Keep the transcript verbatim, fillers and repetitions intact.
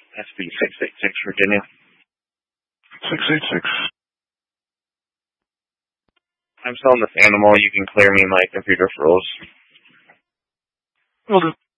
S B six eight six, Virginia. six eight six. I'm selling this animal. You can clear me. My computer froze. Will do.